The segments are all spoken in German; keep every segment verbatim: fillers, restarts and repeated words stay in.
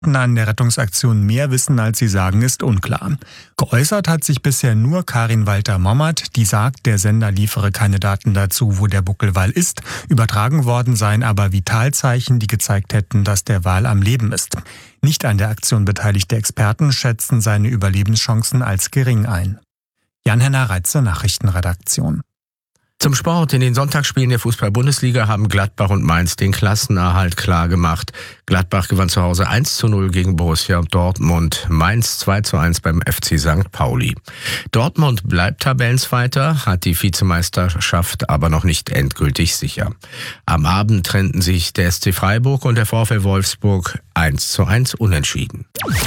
Beteiligten an der Rettungsaktion mehr wissen, als sie sagen, ist unklar. Geäußert hat sich bisher nur Karin Walter-Mommert, die sagt, der Sender liefere keine Daten dazu, wo der Buckelwal ist. Übertragen worden seien aber Vitalzeichen, die gezeigt hätten, dass der Wal am Leben ist. Nicht an der Aktion beteiligte Experten schätzen seine Überlebenschancen als gering ein. Jan-Henner Reitze, Nachrichtenredaktion. Zum Sport. In den Sonntagsspielen der Fußball-Bundesliga haben Gladbach und Mainz den Klassenerhalt klar gemacht. Gladbach gewann zu Hause eins zu null gegen Borussia Dortmund, Mainz zwei zu eins beim F C Sankt Pauli. Dortmund bleibt Tabellenzweiter, hat die Vizemeisterschaft aber noch nicht endgültig sicher. Am Abend trennten sich der S C Freiburg und der VfL Wolfsburg eins zu eins unentschieden.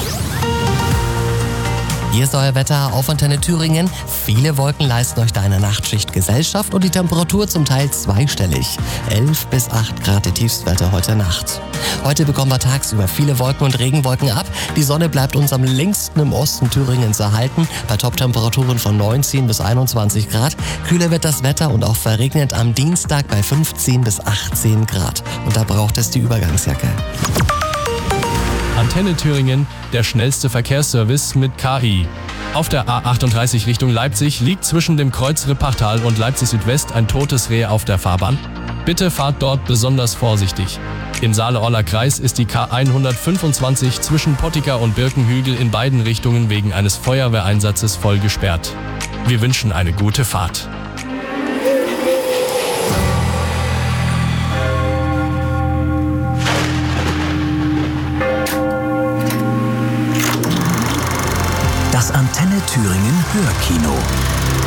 Hier ist euer Wetter auf Antenne Thüringen. Viele Wolken leisten euch da eine Nachtschicht Gesellschaft und die Temperatur zum Teil zweistellig. elf bis acht Grad der Tiefstwerte heute Nacht. Heute bekommen wir tagsüber viele Wolken und Regenwolken ab. Die Sonne bleibt uns am längsten im Osten Thüringens erhalten, bei Toptemperaturen von neunzehn bis einundzwanzig Grad. Kühler wird das Wetter und auch verregnet am Dienstag bei fünfzehn bis achtzehn Grad. Und da braucht es die Übergangsjacke. Antenne Thüringen, der schnellste Verkehrsservice mit K I. Auf der A achtunddreißig Richtung Leipzig liegt zwischen dem Kreuz Rippachtal und Leipzig Südwest ein totes Reh auf der Fahrbahn. Bitte fahrt dort besonders vorsichtig. Im Saale-Orler Kreis ist die K hundertfünfundzwanzig zwischen Pottiker und Birkenhügel in beiden Richtungen wegen eines Feuerwehreinsatzes voll gesperrt. Wir wünschen eine gute Fahrt. Das Antenne Thüringen Hörkino.